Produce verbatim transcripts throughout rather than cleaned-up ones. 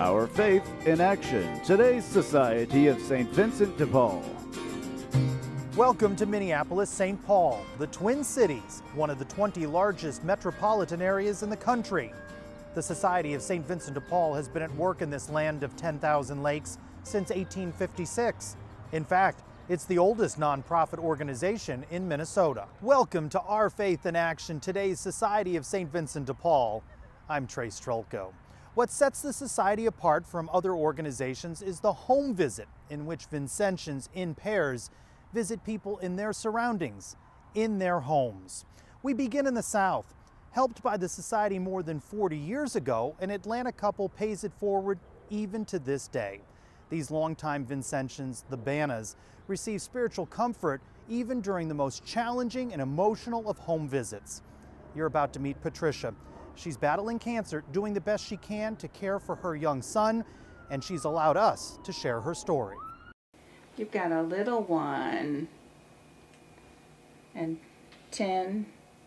Our Faith in Action, today's Society of Saint Vincent de Paul. Welcome to Minneapolis, Saint Paul, the Twin Cities, one of the twenty largest metropolitan areas in the country. The Society of Saint Vincent de Paul has been at work in this land of ten thousand lakes since eighteen fifty-six. In fact, it's the oldest nonprofit organization in Minnesota. Welcome to Our Faith in Action, today's Society of Saint Vincent de Paul. I'm Trey Strelko. What sets the Society apart from other organizations is the home visit, in which Vincentians in pairs visit people in their surroundings, in their homes. We begin in the South. Helped by the Society more than forty years ago, an Atlanta couple pays it forward even to this day. These longtime Vincentians, the Bannas, receive spiritual comfort even during the most challenging and emotional of home visits. You're about to meet Patricia. She's battling cancer, doing the best she can to care for her young son, and she's allowed us to share her story. You've got a little one, and ten,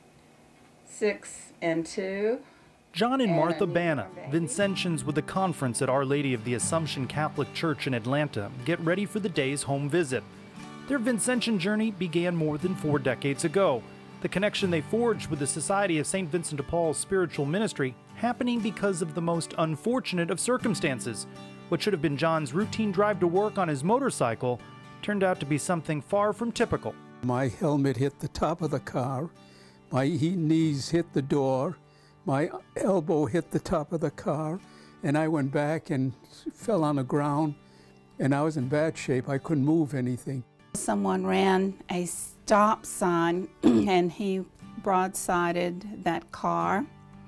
six, and two. John and And Martha a Banna, newborn baby. Vincentians with a conference at Our Lady of the Assumption Catholic Church in Atlanta, get ready for the day's home visit. Their Vincentian journey began more than four decades ago. The connection they forged with the Society of Saint Vincent de Paul's spiritual ministry happening because of the most unfortunate of circumstances. What should have been John's routine drive to work on his motorcycle turned out to be something far from typical. My helmet hit the top of the car, my knees hit the door, my elbow hit the top of the car, and I went back and fell on the ground, and I was in bad shape. I couldn't move anything. Someone ran a stop sign and he broadsided that car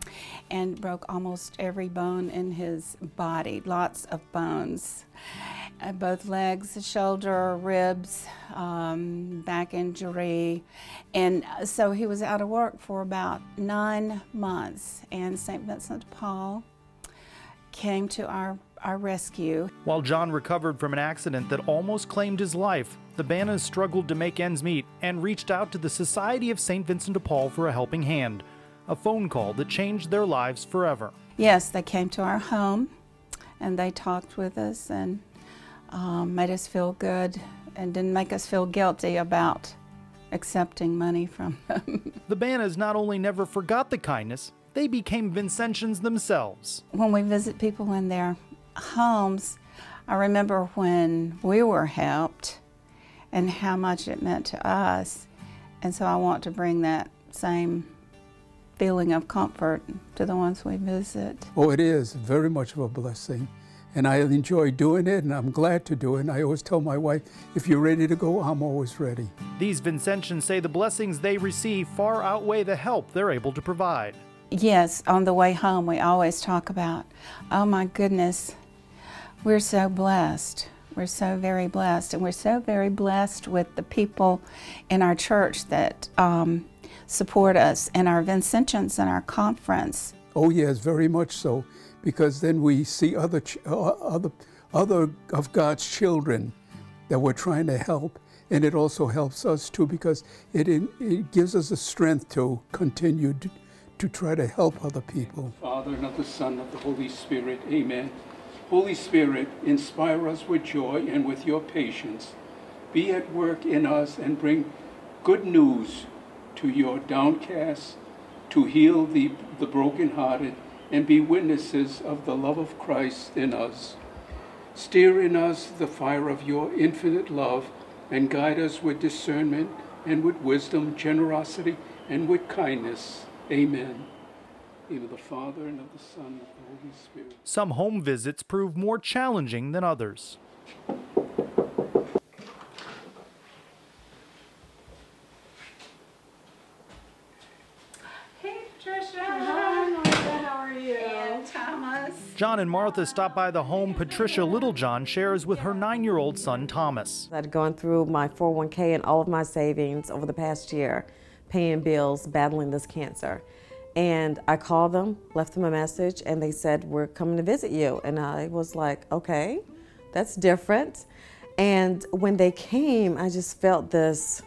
and broke almost every bone in his body, lots of bones. Uh, both legs, shoulder, ribs, um, back injury. And so he was out of work for about nine months. And Saint Vincent de Paul came to our, our rescue. While John recovered from an accident that almost claimed his life, the Bannas struggled to make ends meet and reached out to the Society of Saint Vincent de Paul for a helping hand. A phone call that changed their lives forever. Yes, they came to our home and they talked with us and um, made us feel good and didn't make us feel guilty about accepting money from them. The Bannas not only never forgot the kindness, they became Vincentians themselves. When we visit people in their homes, I remember when we were helped and how much it meant to us. And so I want to bring that same feeling of comfort to the ones we visit. Oh, it is very much of a blessing, and I enjoy doing it, and I'm glad to do it. And I always tell my wife, if you're ready to go, I'm always ready. These Vincentians say the blessings they receive far outweigh the help they're able to provide. Yes, on the way home we always talk about, oh my goodness, we're so blessed. We're so very blessed, and we're so very blessed with the people in our church that um, support us and our Vincentians and our conference. Oh yes, very much so, because then we see other, ch uh, other, other of God's children that we're trying to help, and it also helps us too, because it, it gives us the strength to continue to, to try to help other people. Father, and of the Son, and of the Holy Spirit, amen. Holy Spirit, inspire us with joy and with your patience. Be at work in us and bring good news to your downcast, to heal the, the brokenhearted, and be witnesses of the love of Christ in us. Stir in us the fire of your infinite love, and guide us with discernment and with wisdom, generosity, and with kindness. Amen. In the name of the Father, and of the Son, and of the Holy Spirit. Some home visits prove more challenging than others. Hey Patricia! Hi Martha, how are you? And Thomas. John and Martha stop by the home Patricia Littlejohn shares with her nine-year-old son Thomas. I'd gone through my four oh one K and all of my savings over the past year, paying bills, battling this cancer. And I called them, left them a message, and they said, we're coming to visit you. And I was like, okay, that's different. And when they came, I just felt this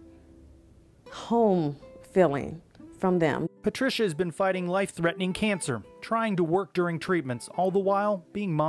home feeling from them. Patricia has been fighting life-threatening cancer, trying to work during treatments, all the while being mom.